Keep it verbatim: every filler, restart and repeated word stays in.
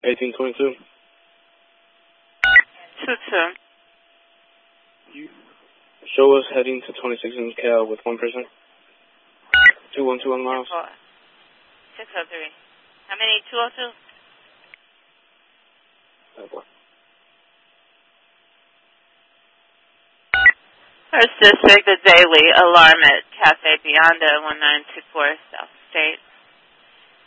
eighteen twenty-two. two two. You show us heading to twenty-six in Cal with one person. two one two on miles. six oh three. How many? two oh two? First District, the Daily Alarm at Cafe Beyonda, one nine two four South State.